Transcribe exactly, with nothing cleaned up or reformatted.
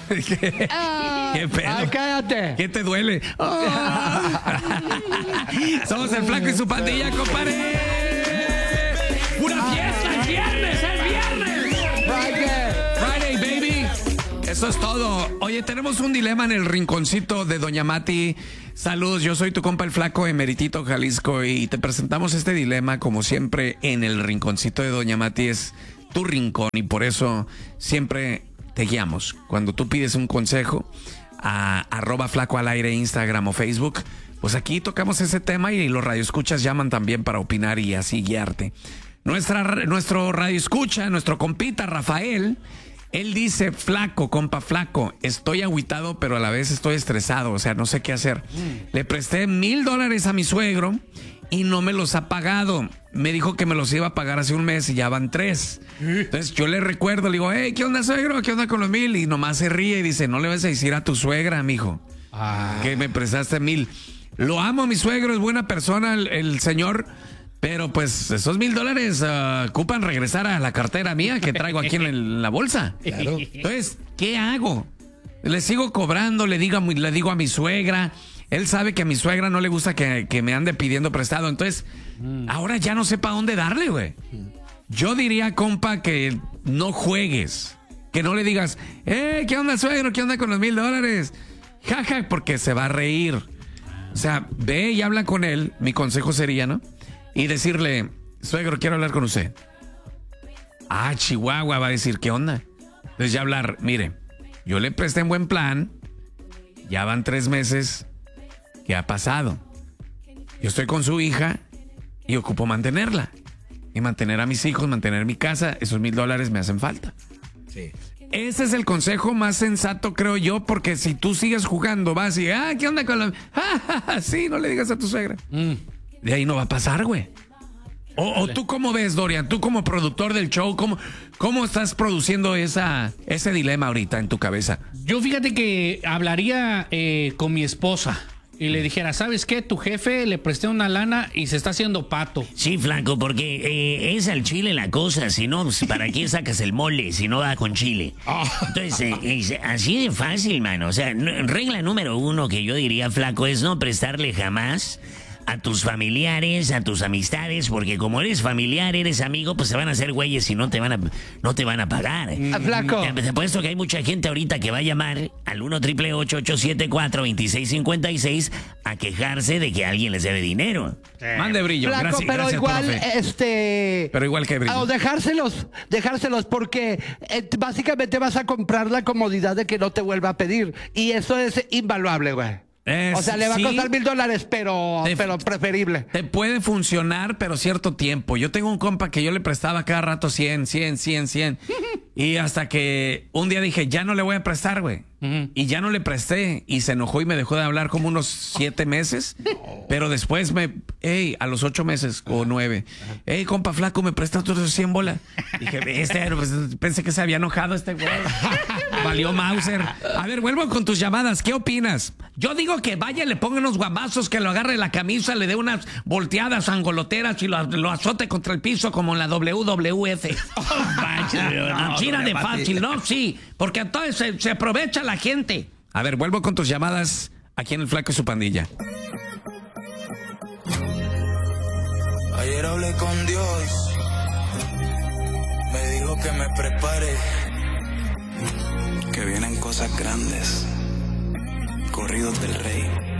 ¿Qué, Ah, ¿Qué pedo? Ay, cállate. ¿Qué te duele? Oh. Somos el Flaco y su pandilla, compadre. ¡Pura fiesta! ¡Es viernes! ¡Es viernes! Friday. Friday, baby. Eso es todo. Oye, tenemos un dilema en el rinconcito de Doña Mati. Saludos, yo soy tu compa el Flaco, Emeritito, Jalisco, y te presentamos este dilema, como siempre, en el rinconcito de Doña Mati. Es tu rincón y por eso siempre te guiamos. Cuando tú pides un consejo a arroba Flaco al aire, Instagram o Facebook, pues aquí tocamos ese tema y los radioescuchas llaman también para opinar y así guiarte. Nuestra, nuestro radioescucha, nuestro compita Rafael, él dice: Flaco, compa Flaco, estoy agüitado, pero a la vez estoy estresado, o sea, no sé qué hacer. Mm. Le presté mil dólares a mi suegro y no me los ha pagado. Me dijo que me los iba a pagar hace un mes y ya van tres. Entonces yo le recuerdo, le digo: hey, ¿qué onda, suegro? ¿Qué onda con los mil? Y nomás se ríe y dice: no le vas a decir a tu suegra, mijo, ah. que me prestaste mil. Lo amo, mi suegro, es buena persona el, el señor, pero pues esos mil dólares uh, ocupan regresar a la cartera mía que traigo aquí en, el, en la bolsa. Claro. Entonces, ¿qué hago? Le sigo cobrando, le digo, a mi, le digo a mi suegra. Él sabe que a mi suegra no le gusta que, que me ande pidiendo prestado. Entonces, mm. ahora ya no sé para dónde darle, güey. Mm. Yo diría, compa, que no juegues. Que no le digas: eh, ¿qué onda, suegro? ¿Qué onda con los mil dólares? Jaja, porque se va a reír. O sea, ve y habla con él. Mi consejo sería, ¿no? Y decirle: suegro, quiero hablar con usted. Ah, Chihuahua, va a decir: ¿qué onda? Entonces ya hablar: mire, yo le presté en buen plan. Ya van tres meses. ¿Qué ha pasado? Yo estoy con su hija y ocupo mantenerla. Y mantener a mis hijos, mantener mi casa. Esos mil dólares me hacen falta. Sí. Ese es el consejo más sensato, creo yo, porque si tú sigues jugando, vas y, ah, ¿qué onda con la...? Ah, sí, no le digas a tu suegra. Mm. De ahí no va a pasar, güey. O, o tú cómo ves, Dorian, tú como productor del show, ¿cómo, cómo estás produciendo esa, ese dilema ahorita en tu cabeza? Yo fíjate que hablaría eh, con mi esposa y le dijera: ¿sabes qué? Tu jefe le presté una lana y se está haciendo pato. Sí, Flaco, porque eh, es al chile la cosa. Si no, ¿para qué sacas el mole si no va con chile? Oh. Entonces, eh, es así de fácil, mano. O sea, regla número uno que yo diría, Flaco, es no prestarle jamás a tus familiares, a tus amistades, porque como eres familiar, eres amigo, pues se van a hacer güeyes y no te van a, no te van a pagar. Ah, Flaco. Te apuesto que hay mucha gente ahorita que va a llamar al uno triple ocho ocho siete cuatro dos seis cinco seis a quejarse de que alguien les debe dinero. Eh. Mande brillo. Flaco, gracias, pero gracias, igual, profe. este... Pero igual que brillo. O dejárselos, dejárselos porque eh, básicamente vas a comprar la comodidad de que no te vuelva a pedir. Y eso es invaluable, güey. Es, o sea, le va sí, a costar mil dólares, pero, te, pero preferible. Te puede funcionar, pero cierto tiempo. Yo tengo un compa que yo le prestaba cada rato cien, cien, cien, cien. Y hasta que un día dije: ya no le voy a prestar, güey. Uh-huh. Y ya no le presté. Y se enojó y me dejó de hablar como unos siete meses. No. Pero después me... Hey, a los ocho meses o uh-huh. nueve. Hey, compa Flaco, ¿me prestas tus cien bolas? Dije: este, pues, pensé que se había enojado este güey. Valió Mauser. A ver, vuelvo con tus llamadas. ¿Qué opinas? Yo digo que vaya, le ponga unos guamazos, que lo agarre la camisa, le dé unas volteadas angoloteras y lo, lo azote contra el piso como en la W W F. Oh, vaya, no, China de fácil, ¿no? Sí, porque entonces se, se aprovecha la gente. A ver, vuelvo con tus llamadas aquí en el Flaco y su pandilla. Ayer hablé con Dios, me dijo que me prepare, que vienen cosas grandes, corridos del rey.